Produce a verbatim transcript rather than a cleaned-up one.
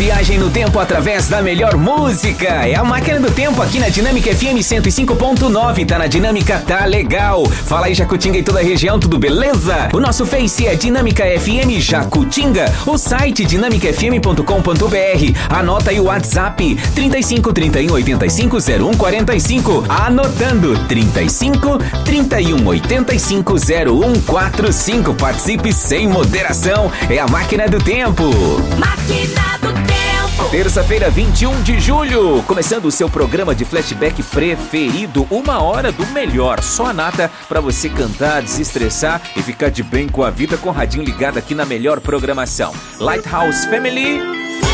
viagem no tempo através da melhor música. É a Máquina do Tempo aqui na Dinâmica F M cento e cinco ponto nove. Tá na Dinâmica, tá legal. Fala aí, Jacutinga e toda a região, tudo beleza? O nosso Face é Dinâmica F M Jacutinga. O site dinâmica f m ponto com ponto b r. Anota aí o WhatsApp trinta e cinco, trinta e um, oitenta e cinco, zero um quarenta e cinco. Anotando trinta e cinco, trinta e um, oitenta e cinco, zero um quarenta e cinco. Participe sem moderação. É a Máquina do Tempo. Máquina do Tempo. Terça-feira, vinte e um de julho. Começando o seu programa de flashback preferido. Uma hora do melhor. Só a nata pra você cantar, desestressar e ficar de bem com a vida com o radinho ligado aqui na melhor programação. Lighthouse Family.